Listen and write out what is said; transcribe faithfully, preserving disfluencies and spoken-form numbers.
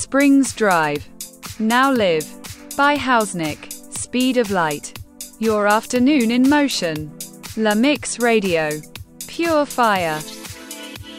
Springs Drive. Now Live. By Hausnick. Speed of Light. Your afternoon in motion. La Mix Radio. Pure Fire.